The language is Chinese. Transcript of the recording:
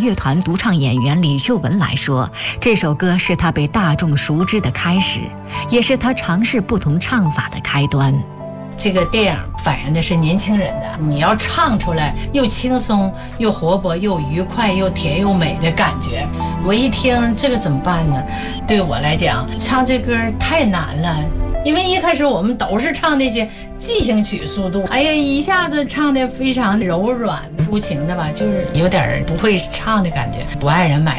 乐团独唱演员李秀文来说，这首歌是她被大众熟知的开始，也是她尝试不同唱法的开端。 这个电影反映的是年轻人的，你要唱出来又轻松又活泼又愉快又甜又美的感觉。我一听这个怎么办呢？对我来讲，唱这歌太难了，因为一开始我们都是唱那些即兴曲速度，哎呀，一下子唱的非常柔软抒情的吧，就是有点不会唱的感觉。我爱人买